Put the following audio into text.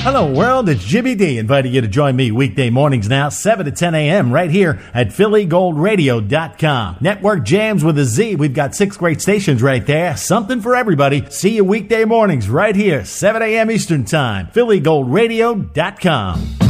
Hello world, it's Jimmy D inviting you to join me weekday mornings now, 7 to 10 a.m. right here at PhillyGoldRadio.com. Network jams with a Z. We've got 6 great stations right there. Something for everybody. See you weekday mornings right here, 7 a.m. Eastern Time. PhillyGoldRadio.com.